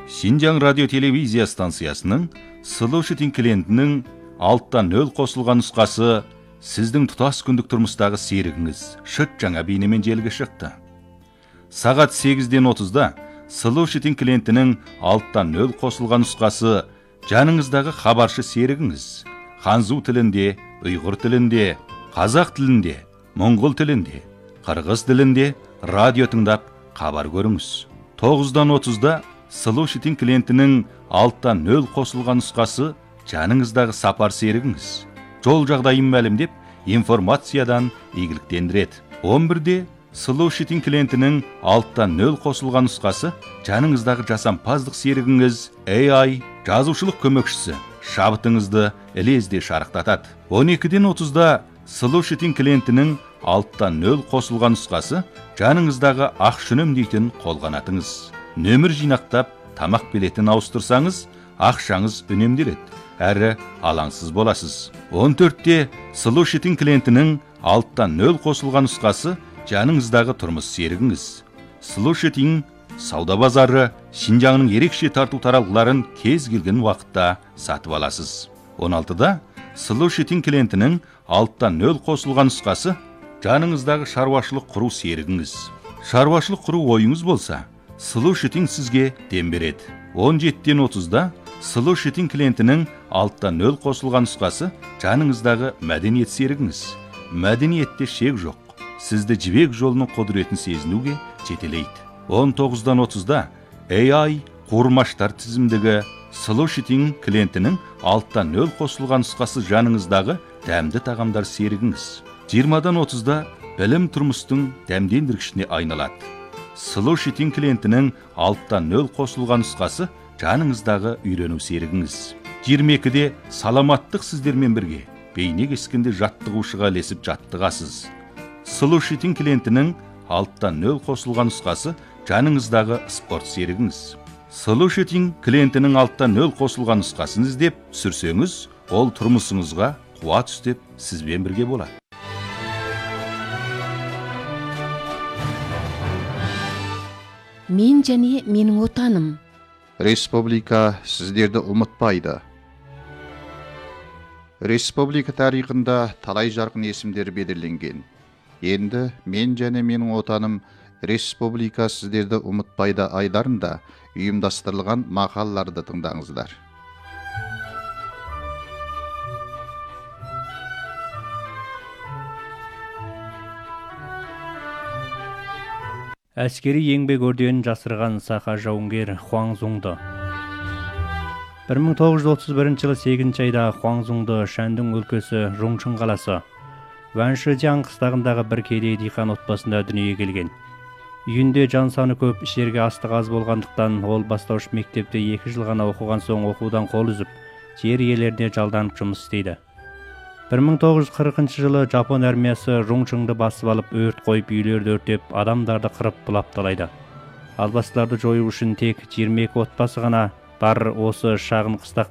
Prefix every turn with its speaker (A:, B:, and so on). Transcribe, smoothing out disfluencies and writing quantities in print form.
A: Шинжаң радио телевизия станциясының Слушать клиентінің алттан нөл қосылған нұсқасы сіздің тұтас күндік тұрмыстағы серігіңіз шыт жаңа бейнемен желіге шықты. Сағат 8-ден 30-да Слушать клиентінің алттан нөл қосылған нұсқасы жаныңыздағы хабаршы серігіңіз ханзу тілінде, ұйғыр тілінде, қазақ тілінде, моңғол тілінде, қырғыз тілінде радио тыңдап хабар көріңіз. 9-дан 30-да Слушать клиентінің алттан нөл қосылған нұсқасы жаныңыздағы сапар серігіңіз жол жағдайын мәлімдеп информациядан игіліктендіреді. 11-де Слушать клиентінің алттан нөл қосылған нұсқасы жаныңыздағы жасампаздық серігіңіз AI жазушылық көмекшісі шабытыңызды ілезде шарықтатады. 12-ден 30-да Слушать клиентінің алттан нөл қосылған нұсқасы жаныңыздағы ақша үнемдейтін қолғанатыңыз. Нөмір жинақтап, тамақ билетін ауыстырсаңыз, ақшаңыз үнемделеді, әрі алаңсыз боласыз. 14-те Слушать клиентінің алттан нөл қосылған нұсқасы жаныңыздағы тұрмыс серігіңіз. Слушать сауда базары Шинжаңның ерекше тарту таралғыларын кез келген уақытта сатып аласыз. 16-да Слушать клиентінің алттан нөл қосылған нұсқасы жаныңыздағы шаруашылық құру серігіңіз. Шаруашылық құру ойыңыз болса, Слушать сізге дем береді. 17-ден 30-да Слушать клиентінің алттан нөл қосылған нұсқасы жаныңыздағы мәдениет серігіңіз. Мәдениетте шек жоқ. Сізді жібек жолының құдіретін сезінуге жетелейді. 19-дан 30-да AI қуырмаштар тізімдегі Слушать клиентінің алттан нөл қосылған нұсқасы жаныңыздағы дәмді тағамдар серігіңіз. 20-дан 30-да білім тұрмыстың дәмдендіргішіне айналады. Слушать клиентінің алттан нөл қосылған нұсқасы жаныңыздағы үйрену серігіңіз. 22-де саламаттық сіздермен бірге бейне кескенде жаттығушыға ілесіп жаттығасыз. Слушать клиентінің алттан нөл қосылған нұсқасы жаныңыздағы спорт серігіңіз. Слушать клиентінің алттан нөл қосылған нұсқасын іздеп сүрсеңіз, ол тұрмысыңызға қуат үстеп сізбен бірге болады.
B: Мен және менің отаным.
C: Республика сіздерді ұмытпайды. Республика тарихында талай жарқын есімдер белгіленген. Енді мен және менің отаным Республика сіздерді ұмытпайды айларында ұйымдастырылған мақалаларды тыңдаңыздар.
D: Әскери еңбек орденін жасырған сақа жауынгер Хуаңзуңды. 1931 жылы 8 айда Хуаңзуңды Шаньдың өлкесі Рongcheng қаласы Ваншижяң қыстағындағы бір кедей диқан отбасында дүниеге келген. Үйінде жан саны көп, ішерге астық аз болғандықтан ол бастауыш мектепте 2 жыл ғана оқыған соң оқудан қол үзіп, жер иелеріне жалданып жұмыс істейді. 1940 жылы Жапон армиясы Рongchengді басып алып, өрт қойып, үйлерді өртеп, адамдарды қырып бұлапталайды. Албастыларды жою үшін тек 22 отбасы ғана бар осы шағын қыстақ